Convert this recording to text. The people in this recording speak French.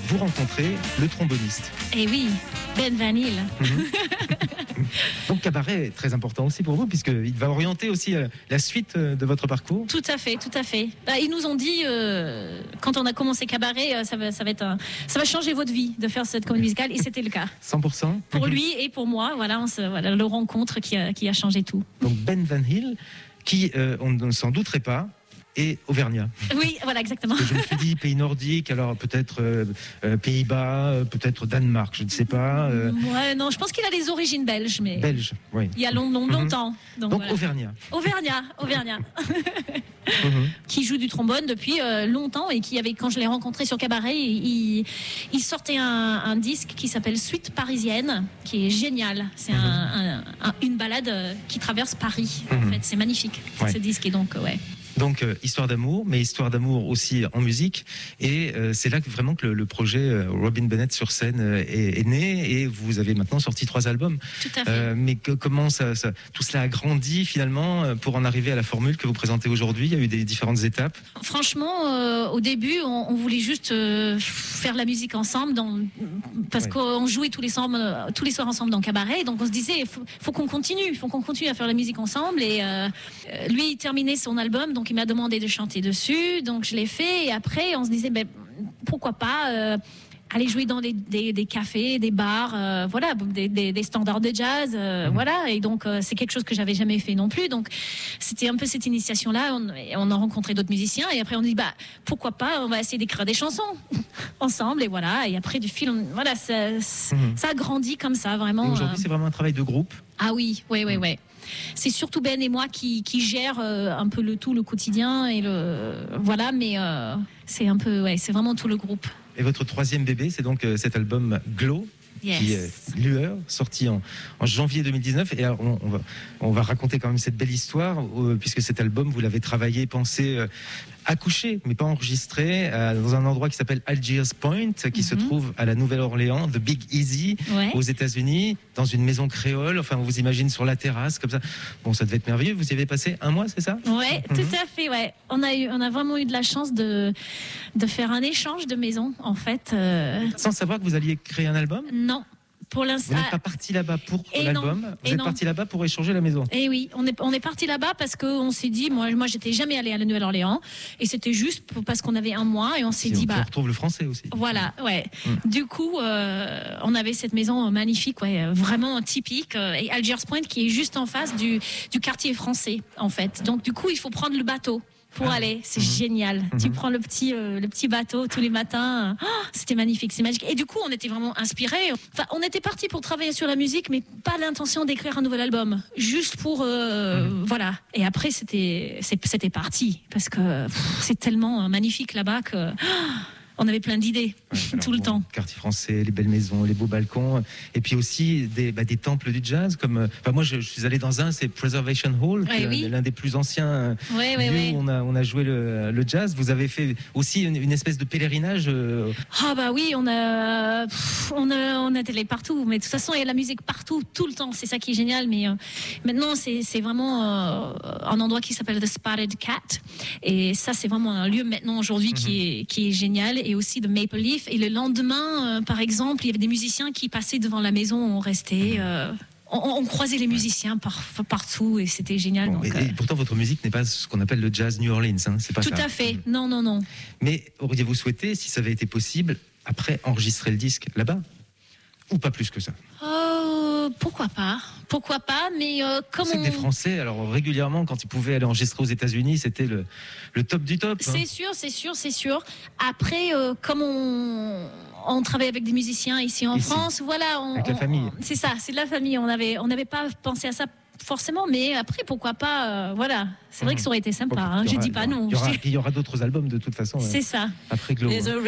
vous rencontrez le tromboniste. Eh oui, Ben Van Hill. Donc cabaret est très important aussi pour vous, puisqu'il va orienter aussi la suite de votre parcours. Tout à fait, tout à fait. Ils nous ont dit, quand on a commencé cabaret, ça va changer votre vie de faire cette comédie musicale, et c'était le cas. 100%. Pour lui et pour moi, voilà, le rencontre qui a changé tout. Donc Ben Van Hill, qui, on ne s'en douterait pas, et Auvergnat. Oui, voilà, exactement. Je me suis dit pays nordique, alors peut-être Pays-Bas, peut-être Danemark, je ne sais pas. Ouais, non, je pense qu'il a des origines belges, mais Belge, oui. il y a longtemps. Donc voilà. Auvergnat. Auvergnat. Qui joue du trombone depuis longtemps et quand je l'ai rencontré sur Cabaret, il sortait un disque qui s'appelle Suite Parisienne, qui est génial. C'est une balade qui traverse Paris. En fait, c'est magnifique ce disque, et donc ouais. Donc histoire d'amour, mais histoire d'amour aussi en musique, et c'est là que vraiment que le projet Robin Bennett sur scène est né, et vous avez maintenant sorti 3 albums. Tout à fait. Mais comment tout cela a grandi finalement pour en arriver à la formule que vous présentez aujourd'hui? Il y a eu des différentes étapes. Franchement, au début, on voulait juste faire la musique ensemble, parce qu'on jouait tous les soirs ensemble dans Cabaret, donc on se disait faut qu'on continue à faire la musique ensemble, et lui il terminait son album, donc il m'a demandé de chanter dessus, donc je l'ai fait, et après on se disait pourquoi pas aller jouer dans des cafés, des bars, voilà, des standards de jazz, voilà, et donc c'est quelque chose que j'avais jamais fait non plus, donc c'était un peu cette initiation-là, on a rencontré d'autres musiciens, et après on dit pourquoi pas, on va essayer d'écrire des chansons ensemble, et voilà, et après du fil, voilà, ça a grandi comme ça, vraiment. Et aujourd'hui c'est vraiment un travail de groupe. Ah oui. C'est surtout Ben et moi qui gèrent un peu le quotidien, et voilà, mais c'est un peu, c'est vraiment tout le groupe. Et votre 3e bébé, c'est donc cet album Glow, qui est Lueur, sorti en janvier 2019. Et alors, on va raconter quand même cette belle histoire, puisque cet album, vous l'avez travaillé, pensé, accouché, mais pas enregistré, dans un endroit qui s'appelle Algiers Point, qui se trouve à la Nouvelle-Orléans, The Big Easy, aux États-Unis, dans une maison créole. Enfin, on vous imagine sur la terrasse, comme ça. Bon, ça devait être merveilleux. Vous y avez passé un mois, c'est ça? Ouais, tout à fait, ouais. On a vraiment eu de la chance de faire un échange de maison, en fait. Sans savoir que vous alliez créer un album? Non. Pour l'instant. Vous n'êtes pas parti là-bas pour l'album, vous êtes parti là-bas pour échanger la maison. Et oui, on est parti là-bas parce qu'on s'est dit, moi j'étais jamais allée à la Nouvelle-Orléans, et c'était juste parce qu'on avait un mois, et on s'est dit on retrouve le français aussi. Voilà, ouais. Du coup, on avait cette maison magnifique, vraiment typique, et Algiers Point qui est juste en face du quartier français, en fait. Donc du coup, il faut prendre le bateau pour aller, c'est génial. Tu prends le petit bateau tous les matins. C'était magnifique, c'est magique. Et du coup, on était vraiment inspirés. Enfin, on était partis pour travailler sur la musique, mais pas l'intention d'écrire un nouvel album. Juste pour, voilà. Et après, c'était parti, parce que c'est tellement magnifique là-bas que on avait plein d'idées tout le temps. Quartier français, les belles maisons, les beaux balcons, et puis aussi des temples du jazz. Moi, je suis allé dans c'est Preservation Hall, l'un des plus anciens lieux où on a joué le jazz. Vous avez fait aussi une espèce de pèlerinage. Ah bah oui, on a allé partout, mais de toute façon il y a la musique partout, tout le temps. C'est ça qui est génial. Mais maintenant c'est vraiment un endroit qui s'appelle The Spotted Cat, et ça c'est vraiment un lieu maintenant aujourd'hui qui est génial. Et aussi de Maple Leaf. Et le lendemain, par exemple, il y avait des musiciens qui passaient devant la maison, on restait... On croisait les musiciens partout, et c'était génial. Et pourtant, votre musique n'est pas ce qu'on appelle le jazz New Orleans, c'est pas ça. Tout à fait, non. Mais auriez-vous souhaité, si ça avait été possible, après enregistrer le disque là-bas? Ou pas plus que ça? Pourquoi pas, mais comme c'est que des Français, alors régulièrement, quand ils pouvaient aller enregistrer aux États-Unis, c'était le top du top. C'est sûr. Après, comme on travaille avec des musiciens ici en France, voilà. Avec la famille. C'est ça, c'est de la famille. On n'avait pas pensé à ça forcément, mais après, pourquoi pas, voilà. C'est vrai que ça aurait été sympa, je dis pas non. Il y aura d'autres albums de toute façon. C'est ça. Après Glow.